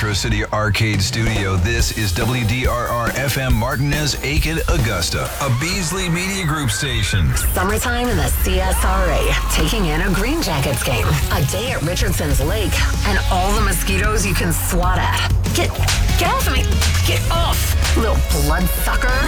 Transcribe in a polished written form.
Metro City Arcade Studio. This is WDRR FM Martinez, Aiken, Augusta, a Beasley Media Group station. Summertime in the CSRA, taking in a Green Jackets game, a day at Richardson's Lake, and all the mosquitoes you can swat at. Get off of me! Get off, little bloodsucker!